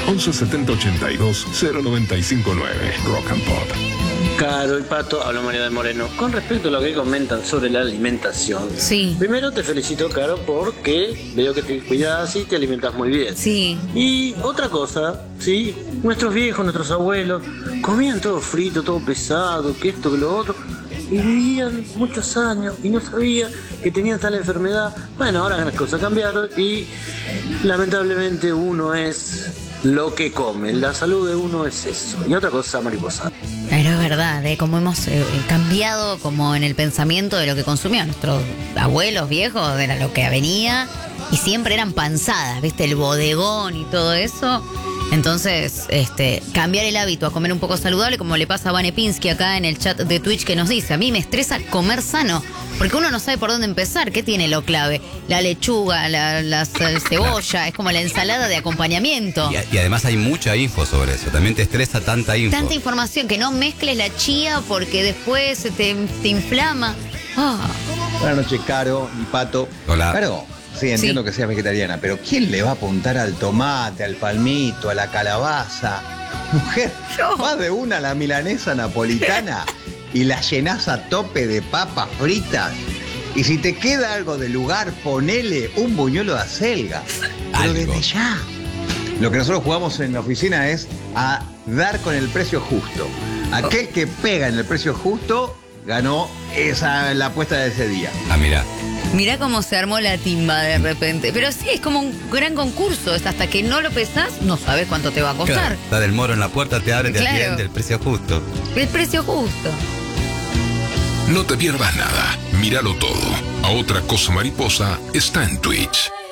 11 70 82 0959. Rock and Pop. Caro y Pato, habla María del Moreno. Con respecto a lo que comentan sobre la alimentación. Sí. Primero te felicito, Caro, porque veo que te cuidas y te alimentas muy bien. Sí. Y otra cosa, ¿sí? Nuestros viejos, nuestros abuelos, comían todo frito, todo pesado, que esto, que lo otro. Y vivían muchos años y no sabían que tenían tal enfermedad. Bueno, ahora las cosas cambiaron y lamentablemente uno es lo que come. La salud de uno es eso. Y otra cosa, mariposa. Pero es verdad, como hemos cambiado como en el pensamiento de lo que consumían nuestros abuelos viejos, era lo que venía y siempre eran panzadas, ¿viste? El bodegón y todo eso. Entonces, cambiar el hábito a comer un poco saludable, como le pasa a Vane Pinsky acá en el chat de Twitch, que nos dice: a mí me estresa comer sano, porque uno no sabe por dónde empezar. ¿Qué tiene lo clave? La lechuga, la cebolla, es como la ensalada de acompañamiento. Y además hay mucha info sobre eso, también te estresa tanta info. Tanta información, que no mezcles la chía porque después te inflama. Buenas noches, Caro y Pato. Hola. Caro, sí, entiendo que seas vegetariana, pero ¿quién le va a apuntar al tomate, al palmito, a la calabaza? Mujer, más de una a la milanesa napolitana y la llenás a tope de papas fritas. Y si te queda algo de lugar, ponele un buñuelo de acelga. Pero desde ya. Lo que nosotros jugamos en la oficina es a dar con el precio justo. Aquel que pega en el precio justo ganó la apuesta de ese día. Ah, mirá. Mirá cómo se armó la timba de repente. Pero sí, es como un gran concurso. Es hasta que no lo pesás, no sabes cuánto te va a costar. Claro, está del moro en la puerta, te abre, te Claro. atiende, el precio justo. El precio justo. No te pierdas nada. Míralo todo. A Otra Cosa Mariposa está en Twitch.